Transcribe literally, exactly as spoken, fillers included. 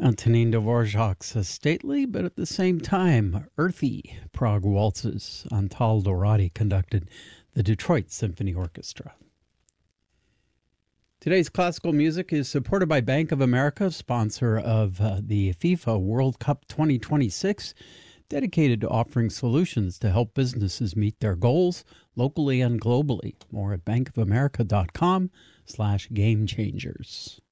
Antonin Dvorak's stately, but at the same time earthy Prague waltzes Antal Dorati conducted the Detroit Symphony Orchestra. Today's classical music is supported by Bank of America, sponsor of uh, the FIFA World Cup twenty twenty-six, dedicated to offering solutions to help businesses meet their goals locally and globally. More at bankofamerica.com slash game changers.